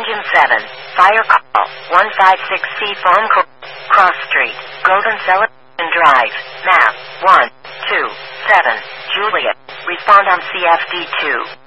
Region 7. Fire call. 156C phone call. Cross Street. Golden Celebration Drive. Map. 127. Juliet. Respond on CFD2.